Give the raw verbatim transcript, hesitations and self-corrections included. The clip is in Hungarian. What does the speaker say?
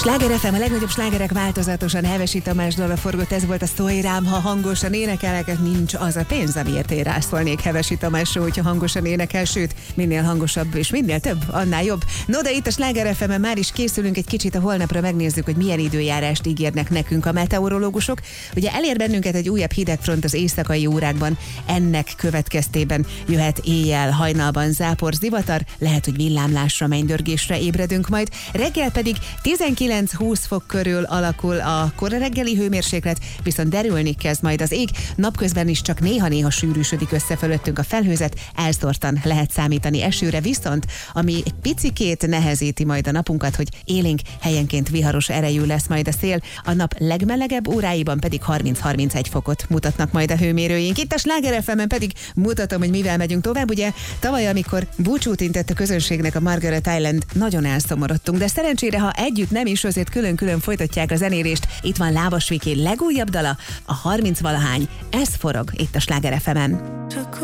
Sláger ef em, a legnagyobb slágerek változatosan. Hevesi Tamás dala forgott, ez volt a Szólj rám, ha hangosan énekelek, nincs az a pénz, amiért én rászólnék Hevesi Tamásra, hogyha hangosan énekel, sőt, minél hangosabb és minél több, annál jobb. No, de itt a Sláger ef emen már is készülünk egy kicsit a holnapra, megnézzük, hogy milyen időjárást ígérnek nekünk a meteorológusok. Ugye elér bennünket egy újabb hidegfront az éjszakai órákban, ennek következtében jöhet éjjel, hajnalban zápor, zivatar, lehet, hogy villámlásra, mennydörgésre ébredünk majd, reggel pedig tizenkilenc-húsz fok körül alakul a kora reggeli hőmérséklet, viszont derülni kezd majd az ég, napközben is csak néha-néha sűrűsödik össze fölöttünk a felhőzet, elszórtan lehet számítani esőre, viszont ami egy picikét nehezíti majd a napunkat, hogy élénk, helyenként viharos erejű lesz majd a szél, a nap legmelegebb óráiban pedig harminc-harmincegy fokot mutatnak majd a hőmérőink. Itt a Sláger ef emen pedig mutatom, hogy mivel megyünk tovább. Ugye tavaly, amikor búcsút intett a közönségnek a Margaret Island, nagyon elszomorodtunk, de szerencsére, ha együtt nem is, azért külön-külön folytatják a zenélést. Itt van Lábas Viki legújabb dala, a harminc valahány, ez forog itt a Sláger ef emen.